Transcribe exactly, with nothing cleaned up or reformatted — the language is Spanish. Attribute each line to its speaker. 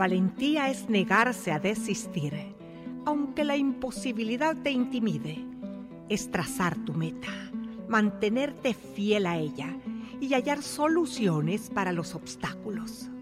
Speaker 1: valentía es negarse a desistir, aunque la imposibilidad te intimide. Es trazar tu meta, mantenerte fiel a ella y hallar soluciones para los obstáculos.